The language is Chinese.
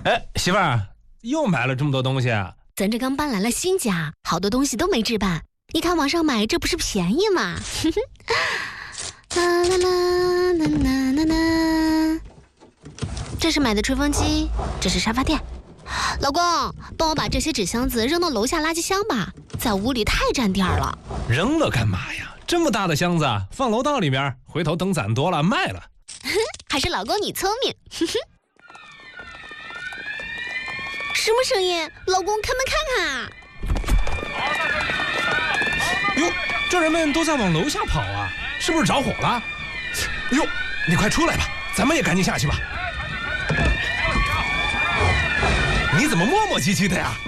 哎，媳妇儿，又买了这么多东西啊？ 咱这刚搬来了新家，好多东西都没置办。你看网上买，这不是便宜吗？啦啦啦啦啦啦啦！这是买的吹风机，这是沙发垫。老公，帮我把这些纸箱子扔到楼下垃圾箱吧，在屋里太占地儿了。 扔了干嘛呀？这么大的箱子，放楼道里面，回头等攒多了卖了。 还是老公你聪明。什么声音？老公，开门看看啊！ 哟，这人们都在往楼下跑啊，是不是着火了？哟，你快出来吧，咱们也赶紧下去吧。你怎么磨磨唧唧的呀？